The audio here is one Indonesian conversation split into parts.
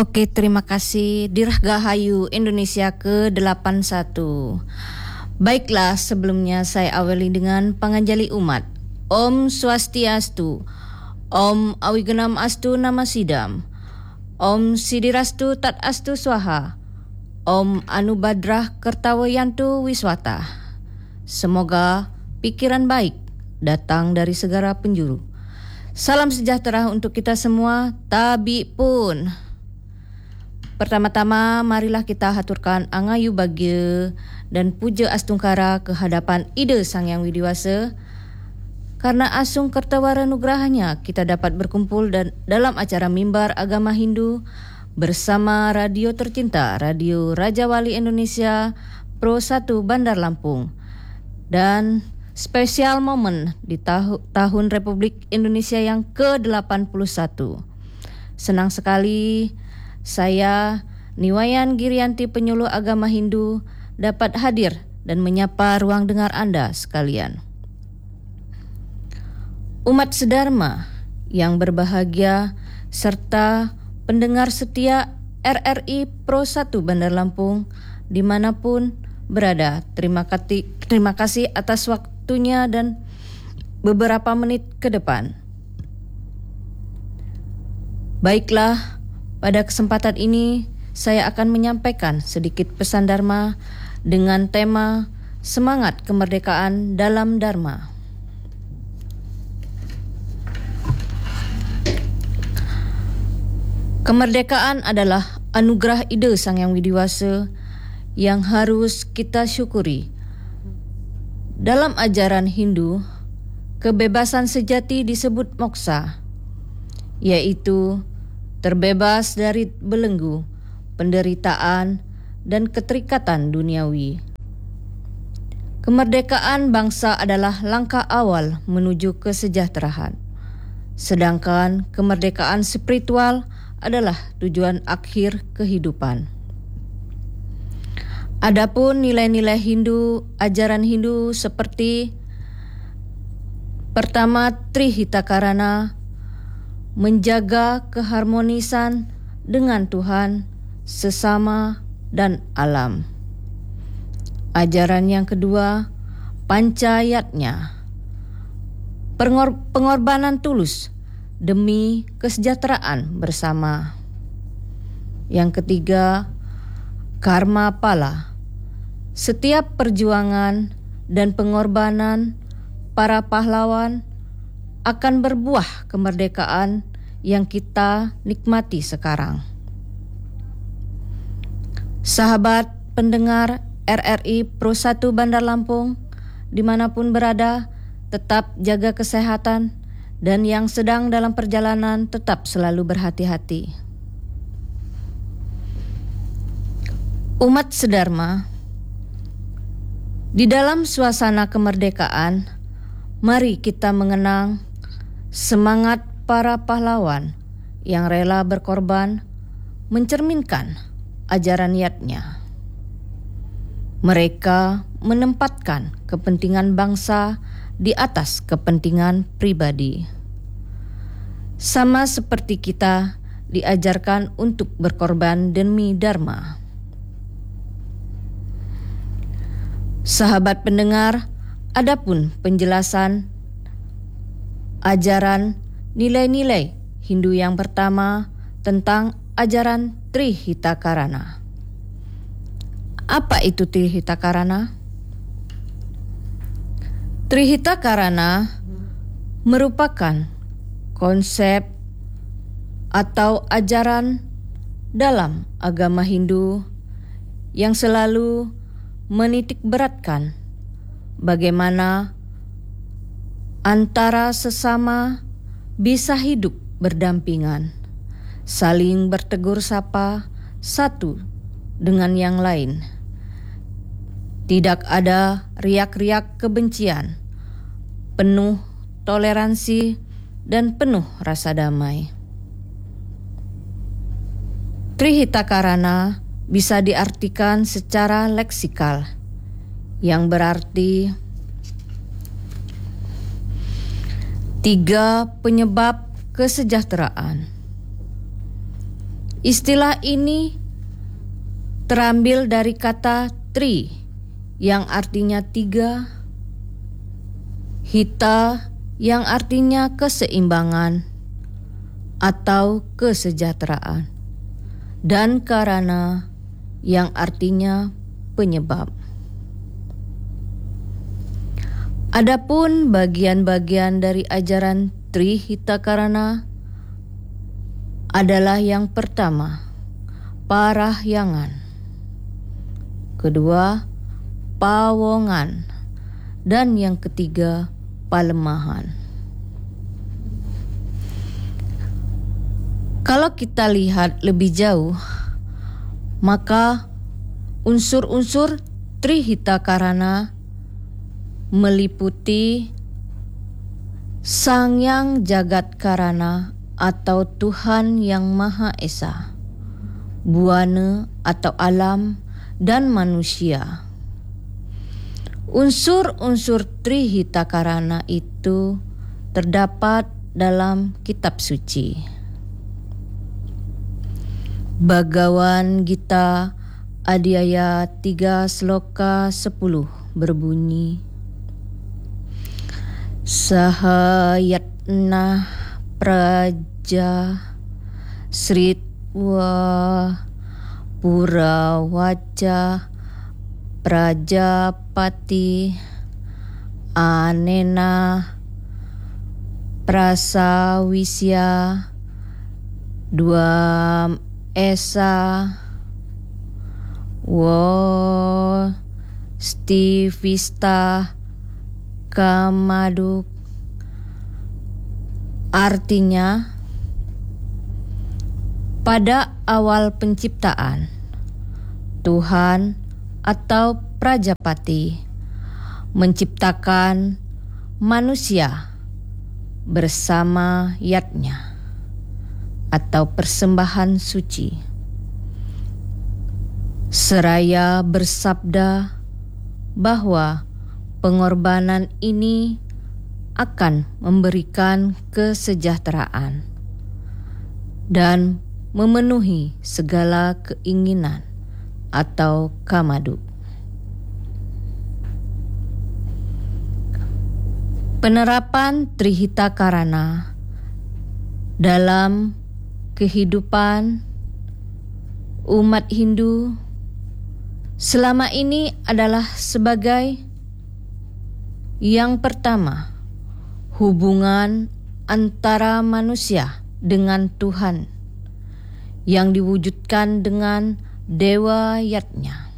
Oke, terima kasih Dirgahayu Indonesia ke-81. Baiklah, sebelumnya saya awali dengan panganjali umat. Om Swastiastu, Om Awigunam Astu Namasidam, Om Sidirastu Tat Astu Swaha, Om Anubadrah Kertawayantu Wiswata. Semoga pikiran baik datang dari segala penjuru. Salam sejahtera untuk kita semua, tabi pun. Pertama-tama, marilah kita haturkan angayu bagya dan puja astungkara ke hadapan Ida Sang Yang Widiwasa. Karena asung kertawara nugrahanya, kita dapat berkumpul dalam acara Mimbar Agama Hindu bersama radio tercinta, Radio Raja Wali Indonesia Pro 1 Bandar Lampung. Dan spesial momen di tahun Republik Indonesia yang ke-81. Senang sekali saya, Niwayan Girianti, penyuluh agama Hindu, dapat hadir dan menyapa ruang dengar Anda sekalian. Umat sedharma yang berbahagia serta pendengar setia RRI Pro 1 Bandar Lampung dimanapun berada, terima kasih atas waktunya dan beberapa menit ke depan. Baiklah, pada kesempatan ini saya akan menyampaikan sedikit pesan Dharma dengan tema Semangat Kemerdekaan dalam Dharma. Kemerdekaan adalah anugerah Ida Sang Yang Widiwasa yang harus kita syukuri. Dalam ajaran Hindu, kebebasan sejati disebut moksa, yaitu terbebas dari belenggu, penderitaan, dan keterikatan duniawi. Kemerdekaan bangsa adalah langkah awal menuju kesejahteraan, sedangkan kemerdekaan spiritual adalah tujuan akhir kehidupan. Adapun nilai-nilai Hindu, ajaran Hindu seperti pertama, Trihitakarana, menjaga keharmonisan dengan Tuhan, sesama, dan alam. Ajaran yang kedua, Pancayatnya, pengorbanan tulus demi kesejahteraan bersama. Yang ketiga, Karma Pala, setiap perjuangan dan pengorbanan para pahlawan akan berbuah kemerdekaan yang kita nikmati sekarang. Sahabat pendengar RRI Pro 1 Bandar Lampung, dimanapun berada, tetap jaga kesehatan, dan yang sedang dalam perjalanan tetap selalu berhati-hati. Umat sedharma, di dalam suasana kemerdekaan, mari kita mengenang semangat para pahlawan yang rela berkorban mencerminkan ajaran Yatnya. Mereka menempatkan kepentingan bangsa di atas kepentingan pribadi. Sama seperti kita diajarkan untuk berkorban demi Dharma. Sahabat pendengar, adapun penjelasan ajaran nilai-nilai Hindu yang pertama tentang ajaran Trihitakarana. Apa itu Trihitakarana? Trihitakarana merupakan konsep atau ajaran dalam agama Hindu yang selalu menitik beratkan bagaimana antara sesama bisa hidup berdampingan, saling bertegur sapa satu dengan yang lain. Tidak ada riak-riak kebencian, penuh toleransi dan penuh rasa damai. Trihitakarana bisa diartikan secara leksikal, yang berarti 3 penyebab kesejahteraan. Istilah ini terambil dari kata tri yang artinya tiga, hita yang artinya keseimbangan atau kesejahteraan, dan karana yang artinya penyebab. Adapun bagian-bagian dari ajaran Trihita Karana adalah yang pertama, parahyangan, kedua, pawongan, dan yang ketiga, palemahan. Kalau kita lihat lebih jauh, maka unsur-unsur Trihita Karana meliputi Sang Yang Jagat Karana atau Tuhan Yang Maha Esa, buana atau alam, dan manusia. Unsur-unsur Trihita Karana itu terdapat dalam kitab suci. Bhagawan Gita Adhyaya 3 Sloka 10 berbunyi, Sahayatna praja sritwa purawaja prajapati anena prasawisya dua esa wo stivista kamaduk. Artinya, pada awal penciptaan, Tuhan atau Prajapati menciptakan manusia bersama yatnya atau persembahan suci, seraya bersabda bahwa pengorbanan ini akan memberikan kesejahteraan dan memenuhi segala keinginan atau kamaduk. Penerapan Trihita Karana dalam kehidupan umat Hindu selama ini adalah sebagai yang pertama, hubungan antara manusia dengan Tuhan yang diwujudkan dengan Dewa Yatnya.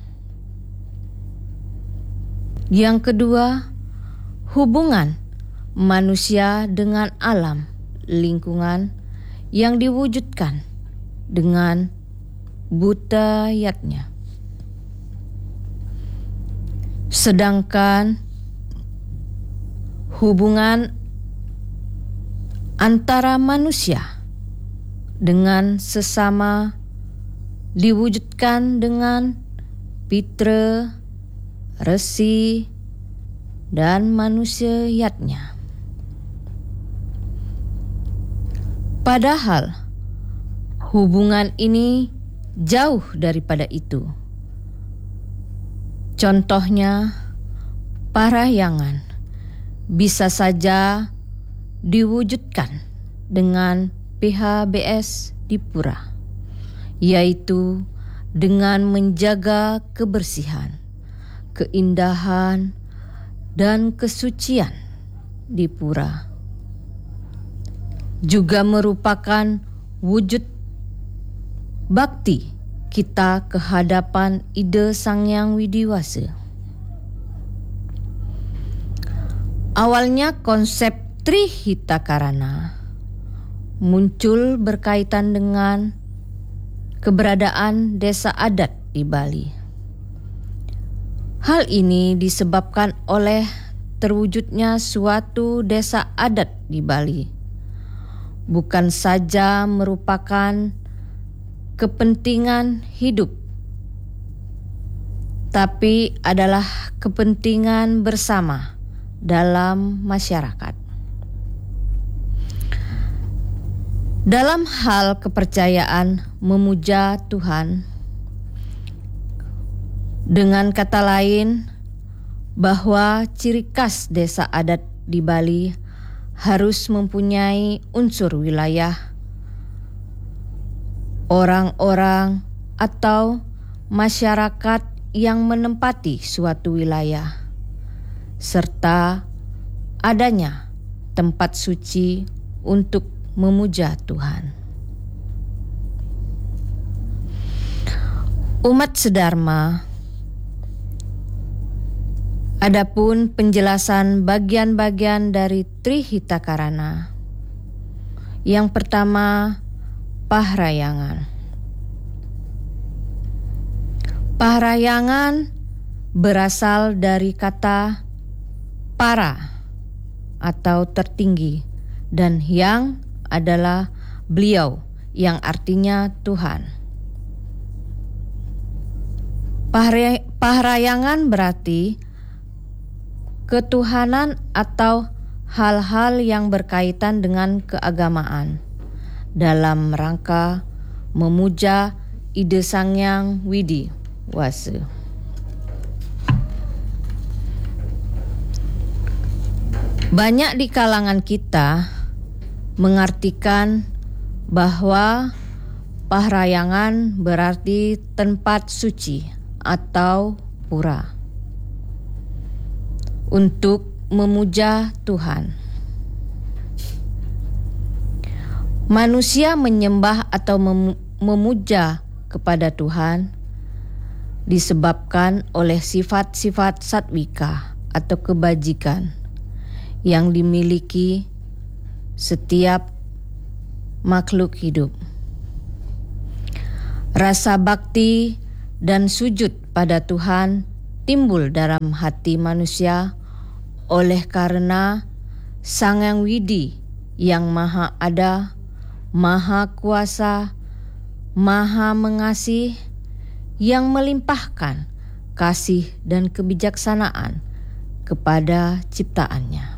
Yang kedua, hubungan manusia dengan alam lingkungan yang diwujudkan dengan Buddha Yatnya. Sedangkan hubungan antara manusia dengan sesama diwujudkan dengan Pitra, Resi, dan manusia yatnya. Padahal hubungan ini jauh daripada itu. Contohnya, parahyangan bisa saja diwujudkan dengan PHBS di pura, yaitu dengan menjaga kebersihan, keindahan, dan kesucian di pura. Juga merupakan wujud bakti kita kehadapan ide Sang Yang Widiwasa. Awalnya konsep Trihita Karana muncul berkaitan dengan keberadaan desa adat di Bali. Hal ini disebabkan oleh terwujudnya suatu desa adat di Bali. Bukan saja merupakan kepentingan hidup, tapi adalah kepentingan bersama dalam masyarakat. Dalam hal kepercayaan memuja Tuhan, dengan kata lain, bahwa ciri khas desa adat di Bali harus mempunyai unsur wilayah, orang-orang atau masyarakat yang menempati suatu wilayah, serta adanya tempat suci untuk memuja Tuhan. Umat sedharma, adapun penjelasan bagian-bagian dari Trihitakarana. Yang pertama, Pahrayangan. Pahrayangan berasal dari kata para atau tertinggi, dan yang adalah beliau yang artinya Tuhan. Pahrayangan berarti ketuhanan atau hal-hal yang berkaitan dengan keagamaan dalam rangka memuja ide Sang Hyang Widi Wasa. Banyak di kalangan kita mengartikan bahwa Pahrayangan berarti tempat suci atau pura untuk memuja Tuhan. Manusia menyembah atau memuja kepada Tuhan disebabkan oleh sifat-sifat satwika atau kebajikan yang dimiliki setiap makhluk hidup. Rasa bakti dan sujud pada Tuhan timbul dalam hati manusia oleh karena Sang Hyang Widi yang Maha Ada, Maha Kuasa, Maha Mengasih, yang melimpahkan kasih dan kebijaksanaan kepada ciptaannya.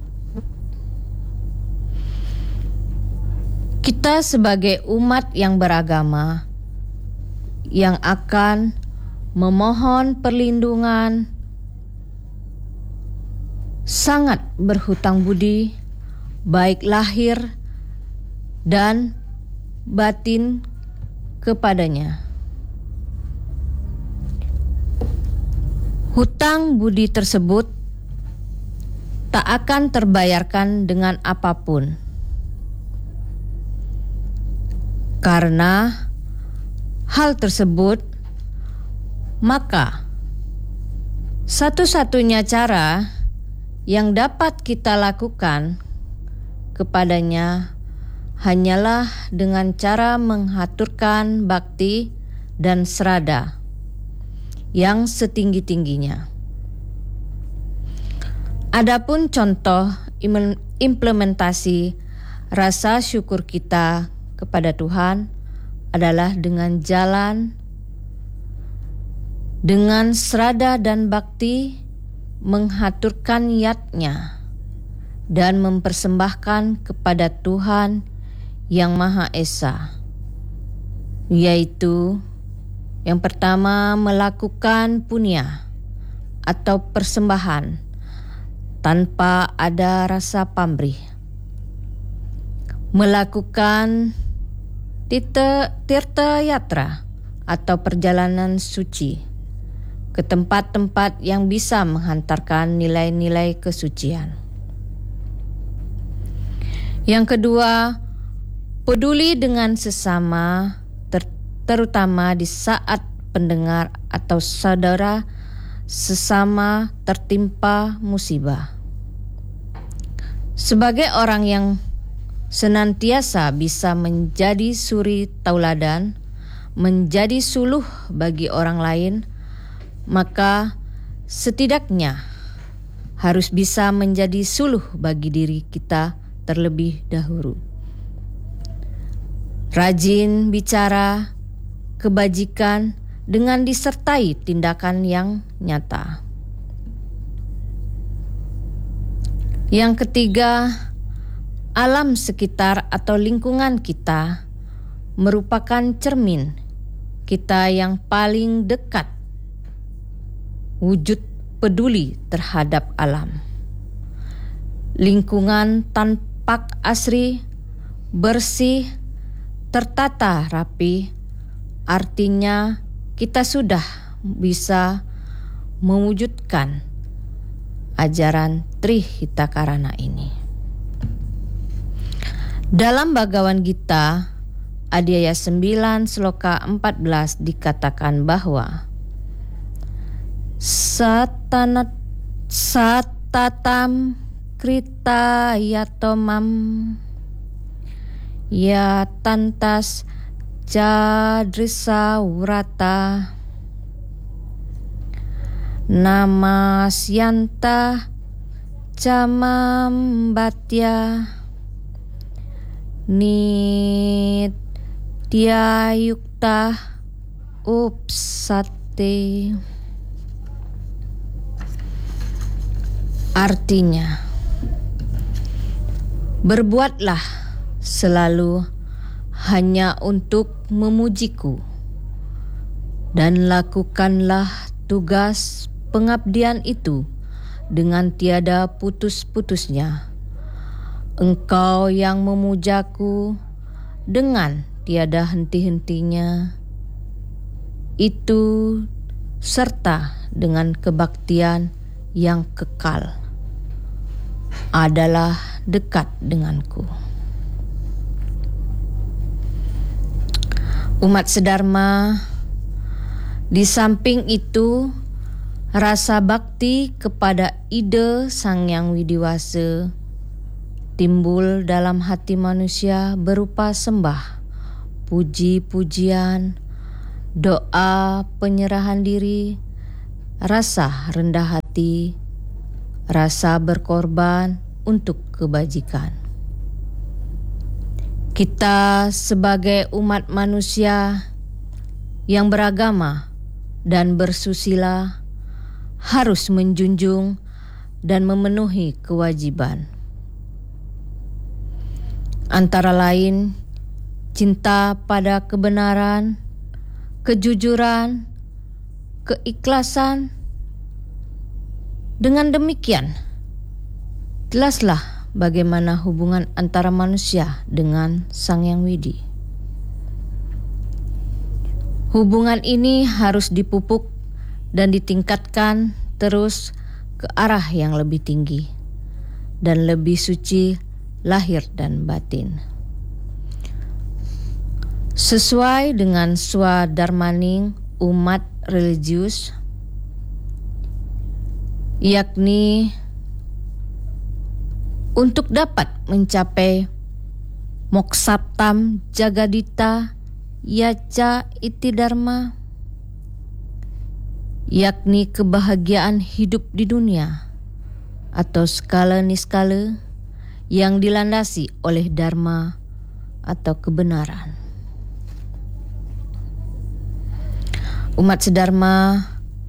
Kita sebagai umat yang beragama yang akan memohon perlindungan sangat berhutang budi baik lahir dan batin kepadanya. Hutang budi tersebut tak akan terbayarkan dengan apapun. Karena hal tersebut, maka satu-satunya cara yang dapat kita lakukan kepadanya hanyalah dengan cara menghaturkan bakti dan serada yang setinggi-tingginya. Adapun contoh implementasi rasa syukur kita kepada Tuhan adalah dengan jalan dengan serada dan bakti menghaturkan niatnya dan mempersembahkan kepada Tuhan yang Maha Esa, yaitu yang pertama melakukan punya atau persembahan tanpa ada rasa pamrih, melakukan tirta yatra atau perjalanan suci ke tempat-tempat yang bisa menghantarkan nilai-nilai kesucian. Yang kedua, peduli dengan sesama, terutama di saat pendengar atau saudara sesama tertimpa musibah. Sebagai orang yang senantiasa bisa menjadi suri tauladan, menjadi suluh bagi orang lain, maka setidaknya harus bisa menjadi suluh bagi diri kita terlebih dahulu. Rajin bicara kebajikan dengan disertai tindakan yang nyata. Yang ketiga, Alam sekitar atau lingkungan kita merupakan cermin kita yang paling dekat wujud peduli terhadap alam. Lingkungan tampak asri, bersih, tertata rapi, artinya kita sudah bisa mewujudkan ajaran Trihitakarana ini. Dalam Bhagavad Gita, Adhyaya 9 Sloka 14 dikatakan bahwa Satatam krita yatomam ya tantas jadrisa urata namasyanta jamam batya nitya yukta upsate. Artinya, berbuatlah selalu hanya untuk memujiku dan lakukanlah tugas pengabdian itu dengan tiada putus-putusnya. Engkau yang memujaku dengan tiada henti-hentinya, itu serta dengan kebaktian yang kekal adalah dekat denganku. Umat sedharma, di samping itu, rasa bakti kepada ide Sang Hyang Widiwasa timbul dalam hati manusia berupa sembah, puji-pujian, doa penyerahan diri, rasa rendah hati, rasa berkorban untuk kebajikan. Kita sebagai umat manusia yang beragama dan bersusila harus menjunjung dan memenuhi kewajiban. Antara lain, cinta pada kebenaran, kejujuran, keikhlasan. Dengan demikian, jelaslah bagaimana hubungan antara manusia dengan Sang Hyang Widi. Hubungan ini harus dipupuk dan ditingkatkan terus ke arah yang lebih tinggi dan lebih suci lahir dan batin. Sesuai dengan swadharmaning umat religius, yakni untuk dapat mencapai moksaptam jagadita yaca iti dharma, yakni kebahagiaan hidup di dunia atau skala niskala yang dilandasi oleh dharma atau kebenaran. Umat sedharma,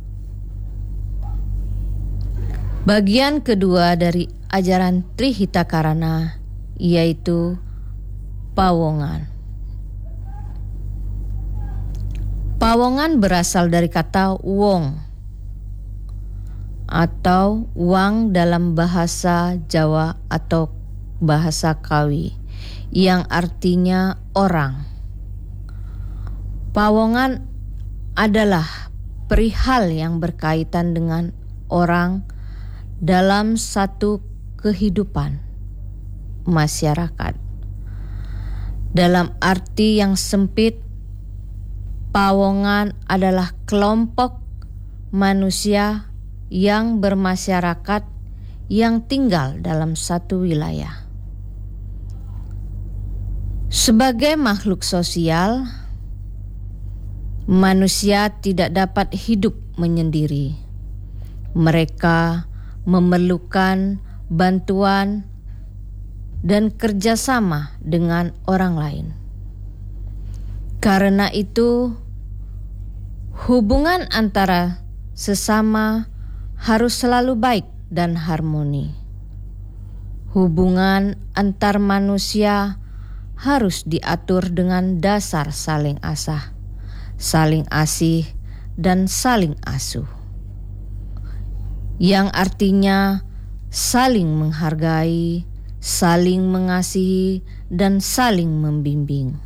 bagian kedua dari ajaran Trihitakarana yaitu pawongan. Pawongan berasal dari kata wong atau wang dalam bahasa Jawa atau bahasa Kawi yang artinya orang. Pawongan adalah perihal yang berkaitan dengan orang dalam satu kehidupan masyarakat. Dalam arti yang sempit, pawongan adalah kelompok manusia yang bermasyarakat yang tinggal dalam satu wilayah. Sebagai makhluk sosial, manusia tidak dapat hidup menyendiri. Mereka memerlukan bantuan dan kerjasama dengan orang lain. Karena itu, hubungan antara sesama harus selalu baik dan harmoni. Hubungan antar manusia harus diatur dengan dasar saling asah, saling asih, dan saling asuh, yang artinya saling menghargai, saling mengasihi, dan saling membimbing.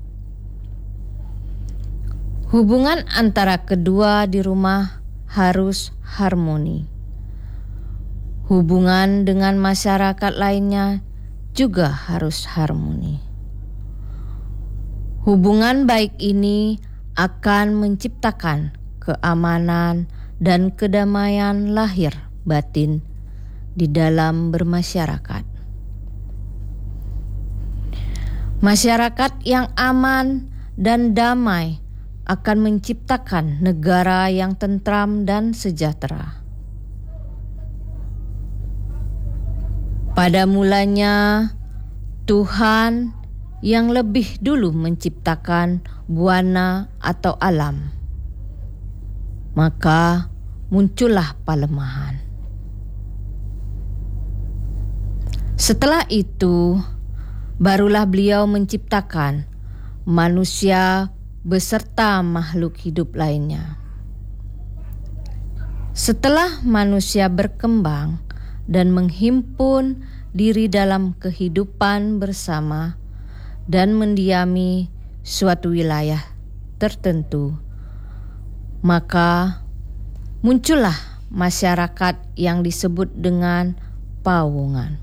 Hubungan antara kedua di rumah harus harmoni. Hubungan dengan masyarakat lainnya juga harus harmoni. Hubungan baik ini akan menciptakan keamanan dan kedamaian lahir batin di dalam bermasyarakat. Masyarakat yang aman dan damai akan menciptakan negara yang tentram dan sejahtera. Pada mulanya, Tuhan yang lebih dulu menciptakan buana atau alam, maka muncullah pelemahan. Setelah itu, barulah Beliau menciptakan manusia beserta makhluk hidup lainnya. Setelah manusia berkembang dan menghimpun diri dalam kehidupan bersama dan mendiami suatu wilayah tertentu, maka muncullah masyarakat yang disebut dengan pawungan.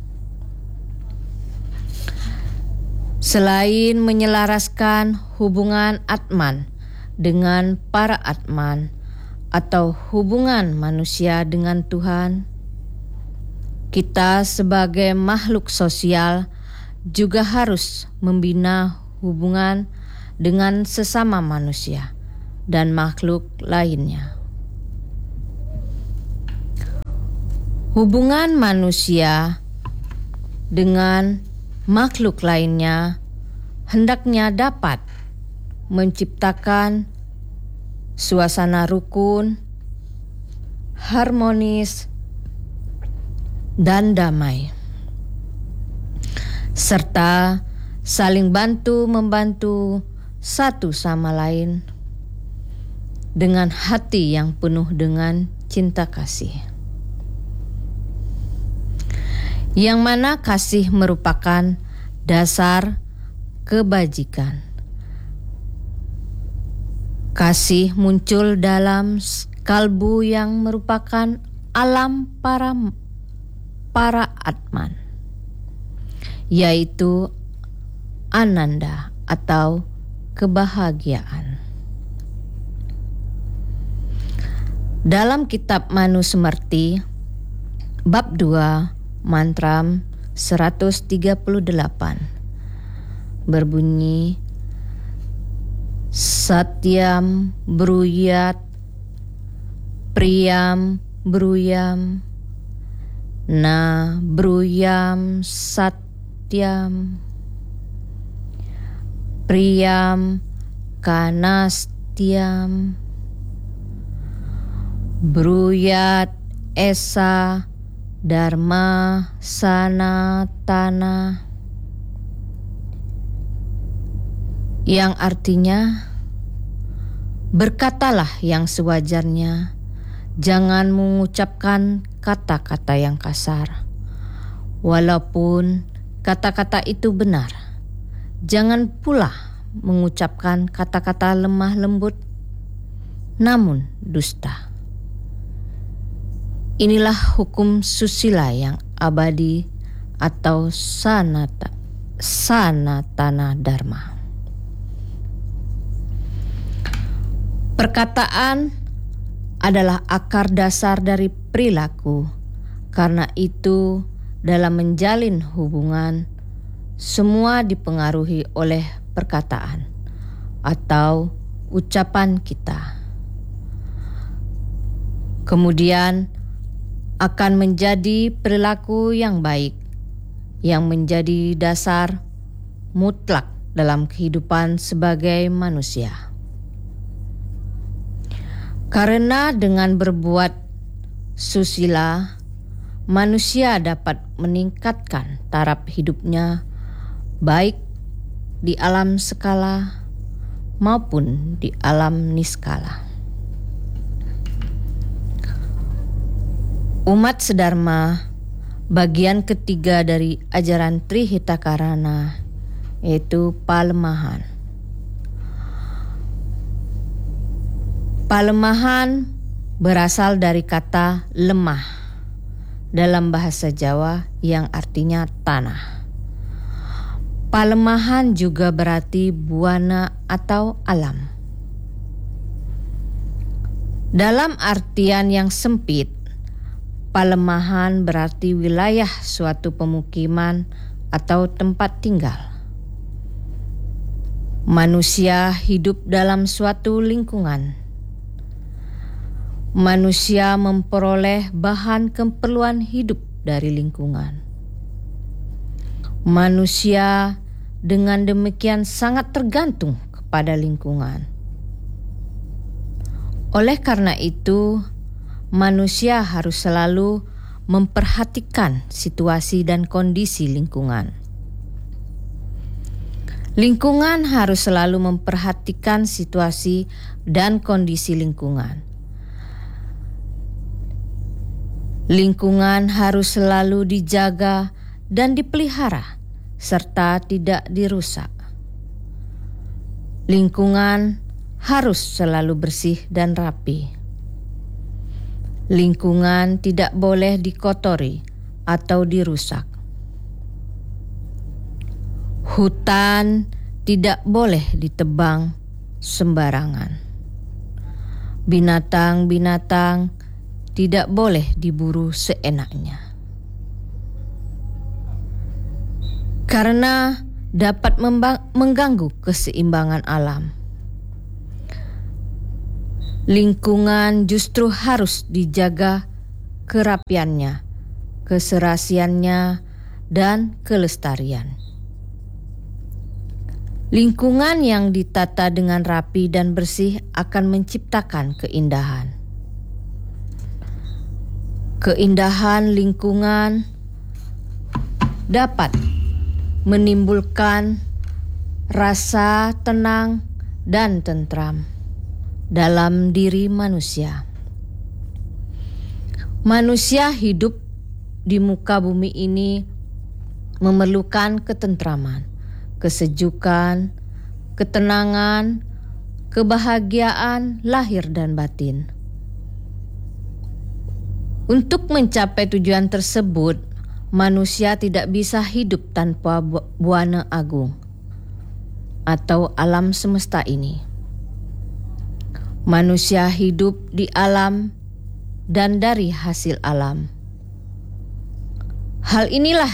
Selain menyelaraskan hubungan Atman dengan para Atman atau hubungan manusia dengan Tuhan, kita sebagai makhluk sosial juga harus membina hubungan dengan sesama manusia dan makhluk lainnya. Hubungan manusia dengan makhluk lainnya hendaknya dapat menciptakan suasana rukun, harmonis, dan damai, serta saling bantu-membantu satu sama lain dengan hati yang penuh dengan cinta kasih. Yang mana kasih merupakan dasar kebajikan. Kasih muncul dalam kalbu yang merupakan alam para Atman, yaitu Ananda atau kebahagiaan. Dalam kitab Manusmriti, bab 2, mantra 138, berbunyi, Satyam bruyat, Priyam bruyam, Na bruyam satyam, Priyam kanastyam, Bruyat esa dharma sanatana, yang artinya, berkatalah yang sewajarnya, jangan mengucapkan kata-kata yang kasar. Walaupun kata-kata itu benar, jangan pula mengucapkan kata-kata lemah lembut, namun dusta. Inilah hukum susila yang abadi atau sanatana dharma. Perkataan adalah akar dasar dari perilaku. Karena itu, dalam menjalin hubungan, semua dipengaruhi oleh perkataan atau ucapan kita. Kemudian akan menjadi perilaku yang baik, yang menjadi dasar mutlak dalam kehidupan sebagai manusia. Karena dengan berbuat susila, manusia dapat meningkatkan taraf hidupnya baik di alam skala maupun di alam niskala. Umat sedharma bagian ketiga dari ajaran Trihitakarana yaitu palemahan. Palemahan berasal dari kata lemah dalam bahasa Jawa yang artinya tanah. Palemahan juga berarti buana atau alam. Dalam artian yang sempit, palemahan berarti wilayah suatu pemukiman atau tempat tinggal. Manusia hidup dalam suatu lingkungan. Manusia memperoleh bahan keperluan hidup dari lingkungan. Manusia dengan demikian sangat tergantung kepada lingkungan. Oleh karena itu, manusia harus selalu memperhatikan situasi dan kondisi lingkungan. Lingkungan harus selalu memperhatikan situasi dan kondisi lingkungan. Lingkungan harus selalu dijaga dan dipelihara serta tidak dirusak. Lingkungan harus selalu bersih dan rapi. Lingkungan tidak boleh dikotori atau dirusak. Hutan tidak boleh ditebang sembarangan. Binatang-binatang tidak boleh diburu seenaknya. Karena dapat mengganggu keseimbangan alam. Lingkungan justru harus dijaga kerapiannya, keserasiannya, dan kelestarian. Lingkungan yang ditata dengan rapi dan bersih akan menciptakan keindahan. Keindahan lingkungan dapat menimbulkan rasa tenang dan tentram dalam diri manusia. Manusia hidup di muka bumi ini memerlukan ketentraman, kesejukan, ketenangan, kebahagiaan lahir dan batin. Untuk mencapai tujuan tersebut, manusia tidak bisa hidup tanpa buana agung atau alam semesta ini. Manusia hidup di alam dan dari hasil alam. Hal inilah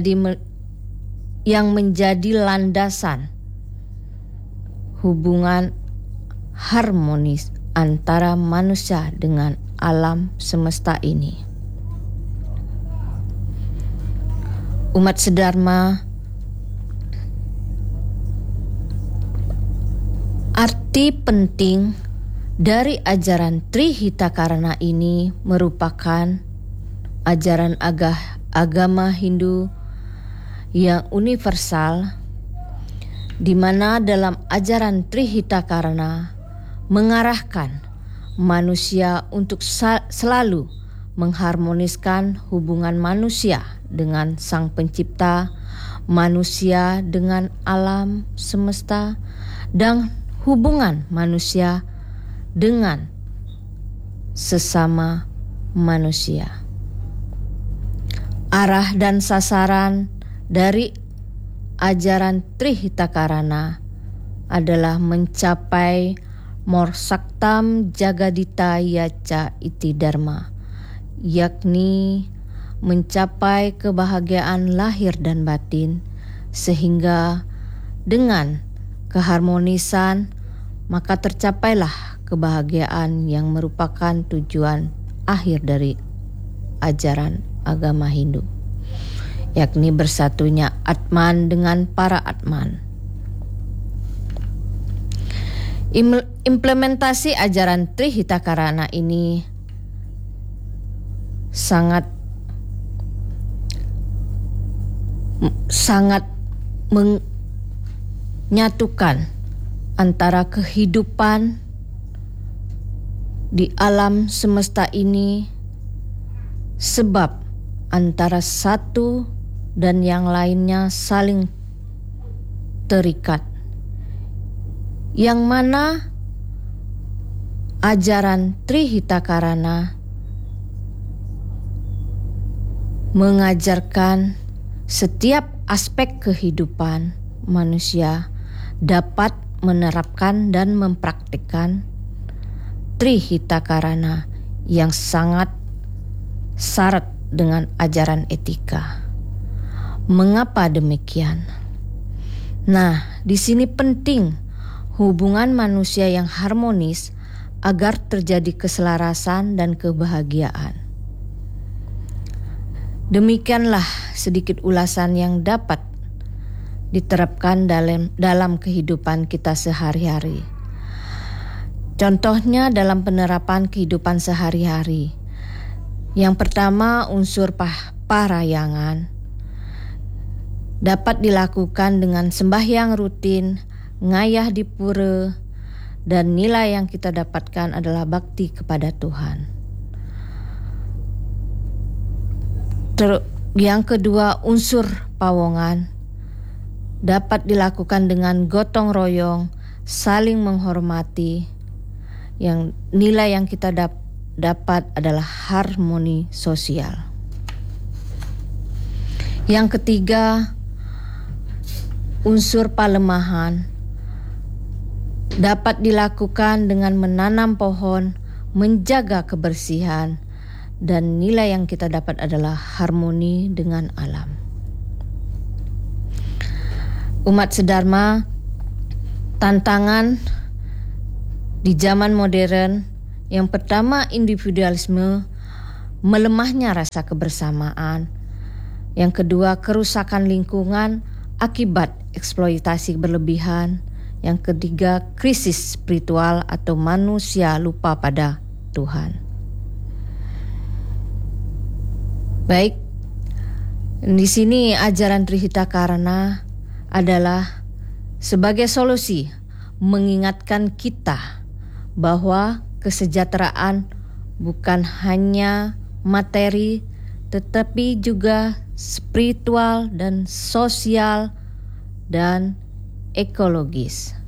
yang menjadi landasan hubungan harmonis antara manusia dengan alam semesta ini. Umat sedharma, arti penting dari ajaran Trihitakarana ini merupakan ajaran agama Hindu yang universal, di mana dalam ajaran Trihitakarana mengarahkan manusia untuk selalu mengharmoniskan hubungan manusia dengan Sang Pencipta, manusia dengan alam semesta, dan hubungan manusia dengan sesama manusia. Arah dan sasaran dari ajaran Trihitakarana adalah mencapai Morsaktam Jagadita Yaca Iti Dharma, yakni mencapai kebahagiaan lahir dan batin, sehingga dengan keharmonisan maka tercapailah kebahagiaan yang merupakan tujuan akhir dari ajaran agama Hindu, yakni bersatunya Atman dengan para Atman. Implementasi ajaran Trihitakarana ini sangat sangat menyatukan antara kehidupan di alam semesta ini, sebab antara satu dan yang lainnya saling terikat, yang mana ajaran Trihitakarana mengajarkan setiap aspek kehidupan manusia dapat menerapkan dan mempraktikkan Trihitakarana yang sangat syarat dengan ajaran etika. Mengapa demikian? Nah, di sini penting hubungan manusia yang harmonis agar terjadi keselarasan dan kebahagiaan. Demikianlah sedikit ulasan yang dapat diterapkan dalam kehidupan kita sehari-hari. Contohnya dalam penerapan kehidupan sehari-hari. Yang pertama, unsur parayangan dapat dilakukan dengan sembahyang rutin, ngayah di pura, dan nilai yang kita dapatkan adalah bakti kepada Tuhan. Yang kedua, unsur pawongan dapat dilakukan dengan gotong royong, saling menghormati. Yang nilai yang kita dapat adalah harmoni sosial. Yang ketiga, unsur palemahan dapat dilakukan dengan menanam pohon, menjaga kebersihan, dan nilai yang kita dapat adalah harmoni dengan alam. Umat sedharma, tantangan di zaman modern yang pertama individualisme, melemahnya rasa kebersamaan. Yang kedua, kerusakan lingkungan akibat eksploitasi berlebihan. Yang ketiga, krisis spiritual atau manusia lupa pada Tuhan. Baik, di sini ajaran Trihitakarana adalah sebagai solusi mengingatkan kita bahwa kesejahteraan bukan hanya materi tetapi juga spiritual dan sosial dan ekologis.